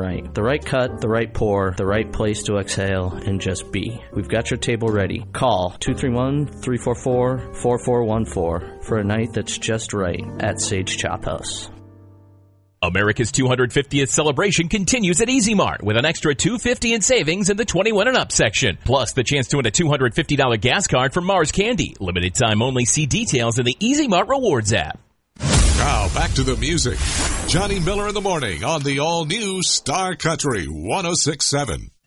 night. The right cut, the right pour, the right place to exhale and just be. We've got your table ready. Call 231-344-4414 for a night that's just right at Sage Chop House. America's 250th celebration continues at Easy Mart with an extra $250 in savings in the 21 and up section. Plus the chance to win a $250 gas card from Mars Candy. Limited time only. See details in the Easy Mart Rewards app. Now back to the music. Johnny Miller in the morning on the all-new Star Country 106.7.